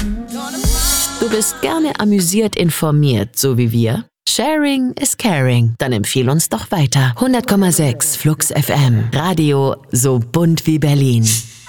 Du bist gerne amüsiert informiert, so wie wir? Sharing is caring. Dann empfehl uns doch weiter. 100,6 Flux FM. Radio so bunt wie Berlin.